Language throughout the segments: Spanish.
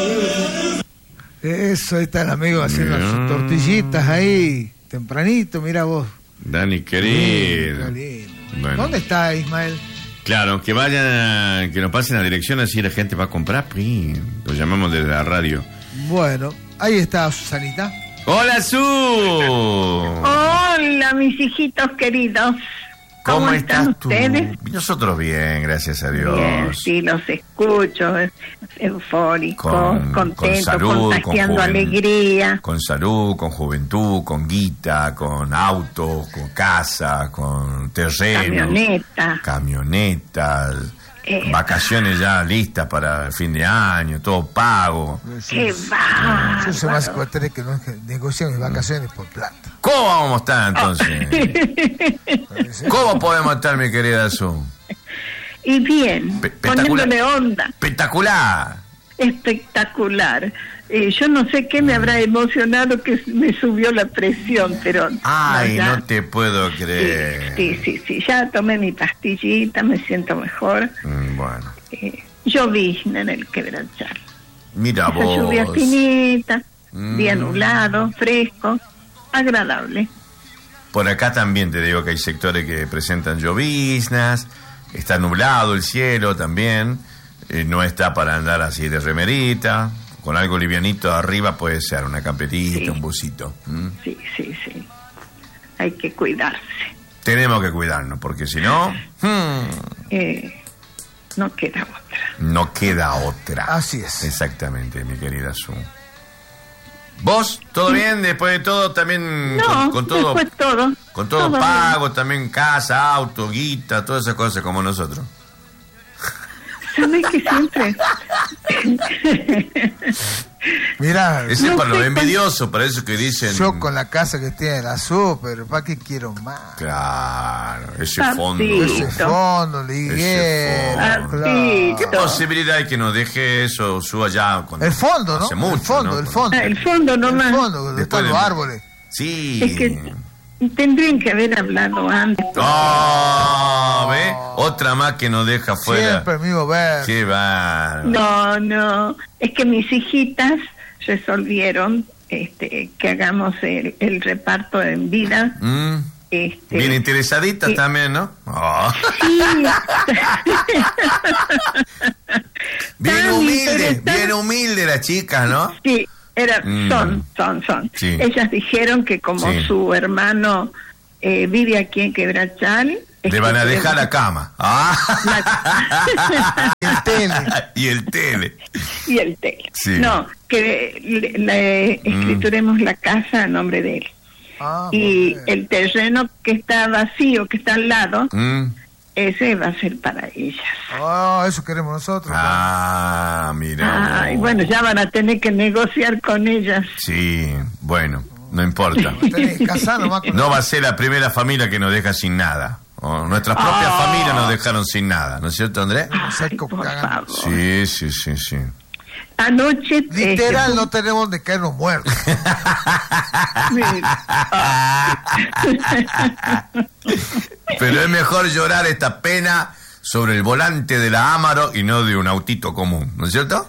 Eso, ahí está el amigo haciendo sus tortillitas ahí, tempranito, mira vos. Dani, querido. Bueno. ¿Dónde está Ismael? Claro, que vayan, que nos pasen la dirección, así la gente va a comprar. Lo llamamos desde la radio. Bueno, ahí está Susanita. ¡Hola, Su! Hola, mis hijitos queridos. ¿Cómo están ustedes? Nosotros bien, gracias a Dios. Bien, sí, los escucho, eufóricos, contentos, con salud, contagiando alegría. Con salud, con juventud, con guita, con autos, con casa, con terreno. Camionetas. Vacaciones ya listas para el fin de año, todo pago. ¡Qué va! Eso se va a tener que negociar mis vacaciones por plata. ¿Cómo vamos a estar entonces? ¿Cómo podemos estar, mi querida Su? Y bien, poniéndole onda. Espectacular. Yo no sé qué me habrá emocionado que me subió la presión, pero... Ay, no te puedo creer. Sí, ya tomé mi pastillita, me siento mejor. Bueno. Llovizna en el Quebrachal. Mira vos. Lluvia finita, día nublado, fresco, agradable. Por acá también te digo que hay sectores que presentan lloviznas, está nublado el cielo también, no está para andar así de remerita. Con algo livianito arriba puede ser una camperita, un busito. Sí. Hay que cuidarse. Tenemos que cuidarnos, porque si no... no queda otra. No queda otra. Así es. Exactamente, mi querida Su. ¿Vos? ¿Todo bien? Después de todo también... No, con todo, después todo. Con todo pago, bien. También casa, auto, guita, todas esas cosas como nosotros. ¿Sabes que siempre? Mira, ese es para los envidiosos, para eso que dicen... Yo con la casa que tiene la súper, ¿para qué quiero más? Claro, ese fondo, liguero. Claro. ¿Qué posibilidad hay que nos deje eso, suba ya? El fondo, ¿no? Hace mucho, el fondo nomás. El fondo, donde están los árboles. Sí. Es que tendrían que haber hablado antes. ¿Ve? Otra más que nos deja fuera. Siempre, amigo, ver. Qué va. No. Es que mis hijitas resolvieron que hagamos el reparto en vida. Bien interesaditas también, ¿no? Oh. Sí. bien humilde las chicas, ¿no? Sí. Son. Sí. Ellas dijeron que como su hermano vive aquí en Quebrachal, le van a dejar la cama. Y el tele. Sí. No, que le escrituremos la casa a nombre de él. Y el terreno que está vacío, que está al lado, ese va a ser para ellas. Eso queremos nosotros. Mira. Bueno, ya van a tener que negociar con ellas. Sí, bueno, no importa. No va a ser la primera familia que nos deja sin nada. Nuestras propias familias nos dejaron sin nada, ¿no es cierto, Andrés? Por favor. Sí. Anoche... Literal, no tenemos de caernos muertos. Pero es mejor llorar esta pena sobre el volante de la Amaro y no de un autito común, ¿no es cierto?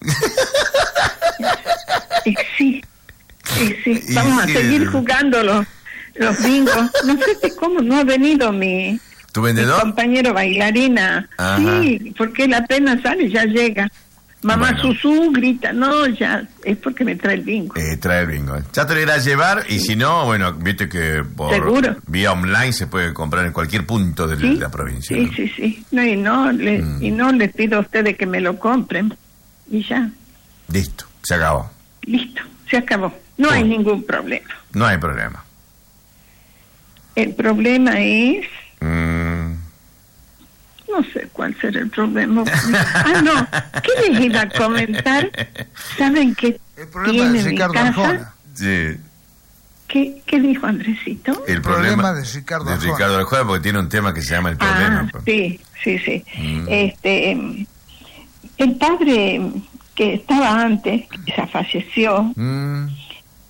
Sí. Vamos a seguir jugando los bingos. No sé cómo no ha venido mi compañero bailarina. Ajá. Sí, porque él apenas sale, ya llega. Mamá Susú grita, no, ya, es porque me trae el bingo. Trae el bingo. Ya te lo irá a llevar y si no, bueno, viste que por vía online se puede comprar en cualquier punto de la provincia. Sí. No, y no les pido a ustedes que me lo compren y ya. Listo, se acabó. No hay ningún problema. No hay problema. El problema es... No sé cuál será el problema. No. ¿Qué les iba a comentar? ¿Saben qué tiene mi casa? Sí. ¿Qué dijo Andresito? El problema de Ricardo Arjona, porque tiene un tema que se llama El Problema. Sí. El padre que estaba antes, que ya falleció, un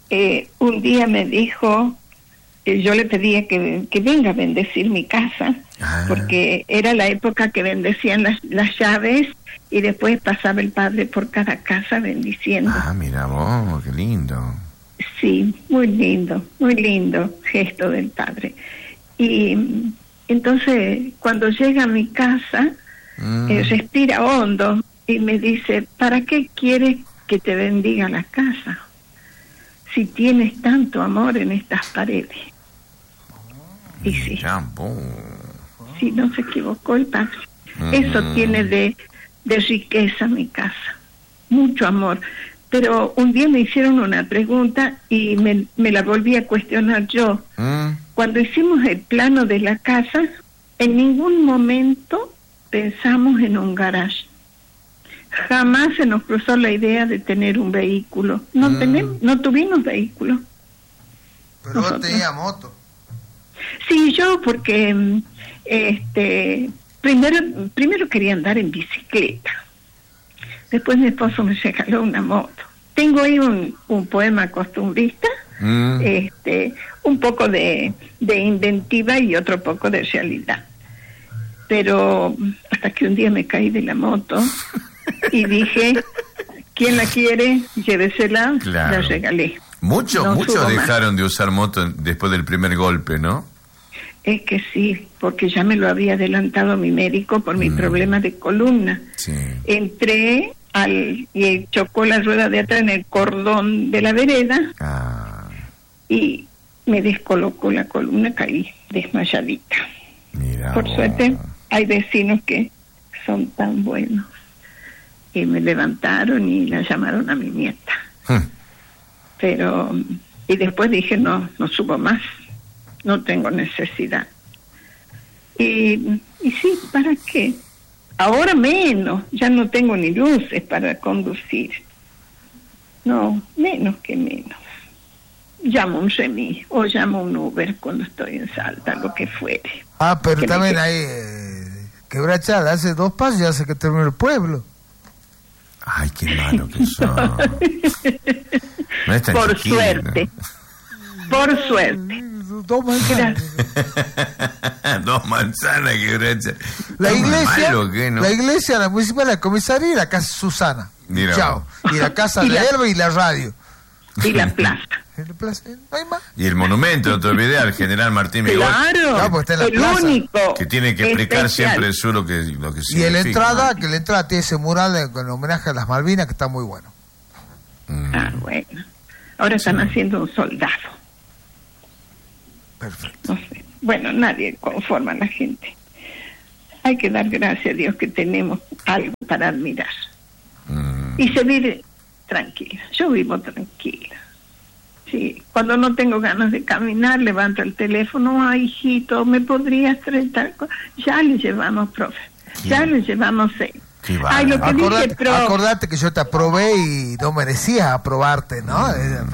día me dijo, yo le pedía que venga a bendecir mi casa. porque era la época que bendecían las llaves y después pasaba el padre por cada casa bendiciendo. Mira vos, qué lindo. Sí, muy lindo gesto del padre. Y entonces cuando llega a mi casa, respira hondo y me dice, ¿para qué quieres que te bendiga la casa si tienes tanto amor en estas paredes? Y sí, sí, no se equivocó el padre. Eso tiene de riqueza mi casa, mucho amor. Pero un día me hicieron una pregunta y me la volví a cuestionar yo. Cuando hicimos el plano de la casa, en ningún momento pensamos en un garage. Jamás se nos cruzó la idea de tener un vehículo. No tuvimos vehículo. Pero vos tenías moto. Sí, yo porque primero quería andar en bicicleta. Después mi esposo me regaló una moto. Tengo ahí un poema costumbrista, un poco de inventiva y otro poco de realidad. Pero hasta que un día me caí de la moto y dije, ¿quién la quiere? Llévesela, la regalé. Muchos dejaron de usar moto después del primer golpe, ¿no? Es que sí, porque ya me lo había adelantado mi médico por mi problema de columna. Sí. Entré y chocó la rueda de atrás en el cordón de la vereda y me descolocó la columna, caí desmayadita. Mira, por suerte hay vecinos que son tan buenos y me levantaron y la llamaron a mi nieta. Pero y después dije no subo más, no tengo necesidad. Y sí, ¿para qué? Ahora menos, ya no tengo ni luces para conducir. No, menos. Llamo un remis o llamo un Uber cuando estoy en Salta, lo que fuere. Pero que también hay Quebrachal, hace 2 pasos y hace que termine el pueblo. Ay, qué malo que son. No es tan por chiquito, suerte. ¿no? Por suerte. 2 manzanas. 2 manzanas, Quebrachal. La iglesia, la municipal, la comisaría y la casa Susana. Mira. Chao. Y la casa de Elba y la radio. Y la plaza. No hay más. Y el monumento, no te olvides, al general Martín Migol. Claro, pues está en la el plaza. Único. Que tiene que explicar especial. siempre eso lo que significa. Y en la entrada tiene ese mural con homenaje a las Malvinas que está muy bueno. Bueno. Ahora están haciendo un soldado. Perfecto. No sé. Bueno, nadie conforma a la gente. Hay que dar gracias a Dios que tenemos algo para admirar. Y se vive tranquila. Yo vivo tranquila. Sí, cuando no tengo ganas de caminar, levanto el teléfono, ay, hijito, ¿me podrías traer tal cosa? Ya le llevamos, profe. Ya le llevamos, Ay, lo que dije, acordate que yo te aprobé y no merecías aprobarte, ¿no?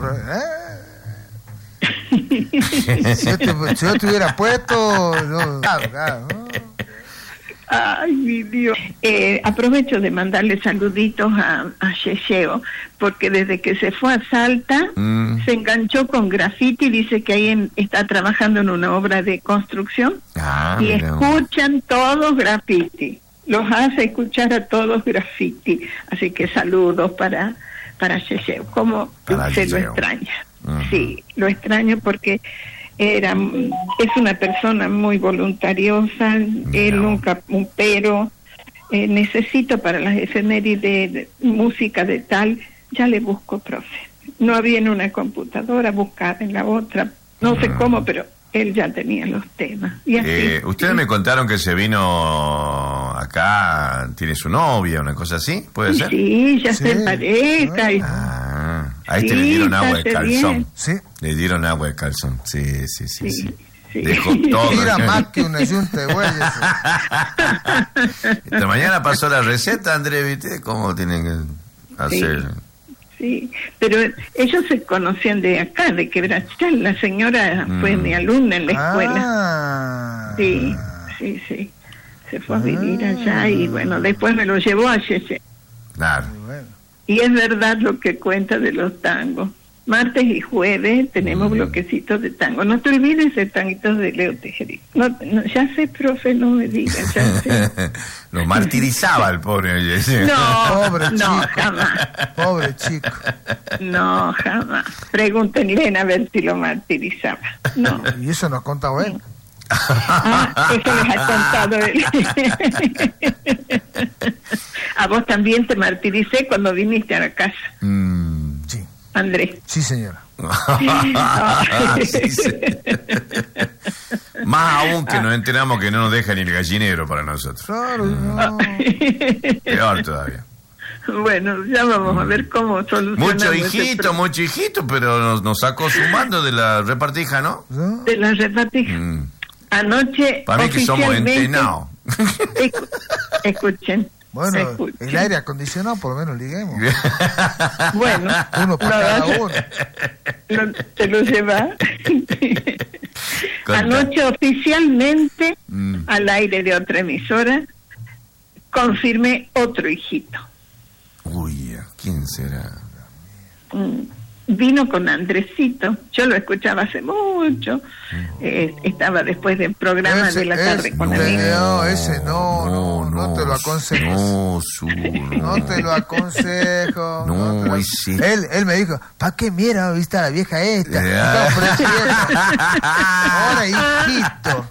Si yo te hubiera puesto... Claro. Ay, mi Dios. Aprovecho de mandarle saluditos a Yeyeo, porque desde que se fue a Salta, se enganchó con graffiti, dice que ahí está trabajando en una obra de construcción, y escuchan todos graffiti. Los hace escuchar a todos graffiti. Así que saludos para Yeyeo. ¿Cómo se lo extraña? Sí, lo extraño porque es una persona muy voluntariosa, él nunca, pero necesito para las efemérides de música de tal, ya le busco, profe. No había en una computadora, buscaba en la otra, no sé cómo, pero él ya tenía los temas. Y así, ustedes me contaron que se vino acá, tiene su novia, una cosa así, ¿puede ser? Sí, ya está en pareja. A este le dieron agua de calzón. ¿Sí? Le dieron agua de calzón. Sí. Dejó todo. Mira más que una yunta de bueyes. Esta mañana pasó la receta, Andrés, ¿viste? ¿Cómo tienen que hacer? Sí, pero ellos se conocían de acá, de Quebrachal. La señora fue mi alumna en la escuela. Sí. Se fue a vivir allá y bueno, después me lo llevó a Yeye. Claro. Y es verdad lo que cuenta de los tangos. martes y jueves tenemos bloquecitos de tango. No te olvides de tanguitos de Leo Tejerico. No, ya sé, profe, no me digas, ya sé. Lo martirizaba el pobre. Pobre chico. No, jamás. Pobre chico. No, jamás. Pregúntenle a ver si lo martirizaba. No. ¿Y eso nos contaba él? Eso les ha contado él. A vos también te martiricé cuando viniste a la casa. Sí. Andrés. Sí, señora. Sí, sí. Más aún que nos enteramos que no nos deja ni el gallinero para nosotros. Claro, no. Peor todavía. Bueno, ya vamos a ver cómo solucionamos. Mucho hijito, pero nos sacó sumando de la repartija, ¿no? De la repartija. Anoche, para mí que somos entrenados. Escuchen. Bueno, el aire acondicionado por lo menos liguemos. Bueno, uno para cada uno. ¿Te lo lleva? Anoche oficialmente, al aire de otra emisora, confirmé otro hijito. Uy, ¿quién será? Vino con Andresito, yo lo escuchaba hace mucho, estaba después del programa de la tarde con amigos. No, ese no te lo aconsejo. No te lo aconsejo. No, él me dijo, ¿para qué mira, viste a la vieja esta? Ahora, hijito.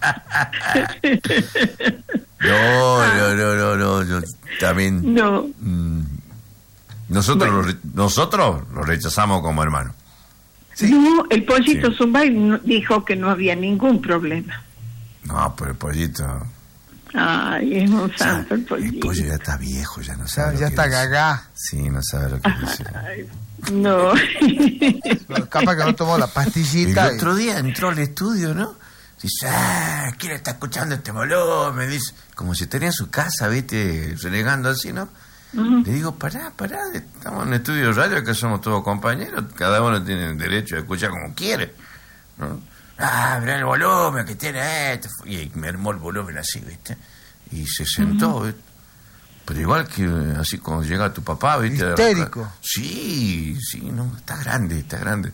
No, yo también. No. Nosotros lo rechazamos como hermano. Sí. No, el pollito Zumbay dijo que no había ningún problema. No, pero el pollito... Ay, es un santo el pollito. El pollo ya está viejo, ya no sabe. Ya está gagá. Sí, no sabe lo que decir. No. Capaz que no tomó la pastillita. El otro día entró al estudio, ¿no? Dice, ¿quién está escuchando este volumen? Dice, como si estaría en su casa, ¿viste? Renegando así, ¿no? Le digo, pará, estamos en un estudio de radio, que somos todos compañeros, cada uno tiene el derecho de escuchar como quiere, ¿no? Mirá el volumen que tiene esto. Y me armó el volumen así, ¿viste? Y se sentó, ¿viste? Pero igual que así cuando llega tu papá, ¿viste? Histérico. Sí, no, está grande. Está grande.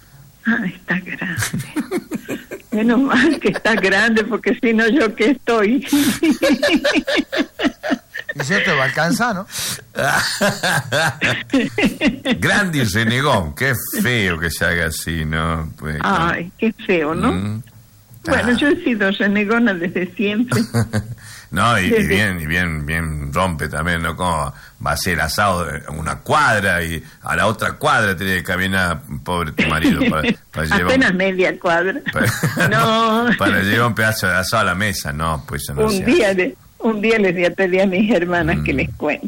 Menos mal que está grande, porque si no, ¿yo qué estoy? Y se te va a alcanzar, ¿no? Grande y renegón. Qué feo que se haga así, ¿no? Pues, ay, qué feo, ¿no? Bueno, yo he sido renegona desde siempre. No, y bien rompe también, ¿no? Como va a ser asado a una cuadra y a la otra cuadra tiene que caminar, pobre tu marido, para llevar... Apenas media cuadra. No. Para llevar un pedazo de asado a la mesa, no, pues eso no Un día les voy a pedir a mis hermanas que les cuente.